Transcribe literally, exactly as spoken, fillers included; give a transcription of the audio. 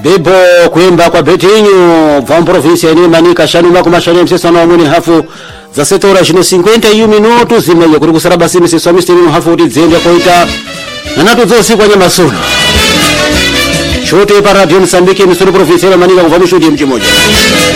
Bebo kuimba kwa Betinho vam província ya Manica shanu mako mashani msesa na mwini hafu za setora jino cinquenta e um minutos e meio kuri kusara basi msesa misteri hafu utizenda koita na natu zosi kwa nyama suna chote para radio Msambiki misuru província ya Manica kuvamisho di mji moja.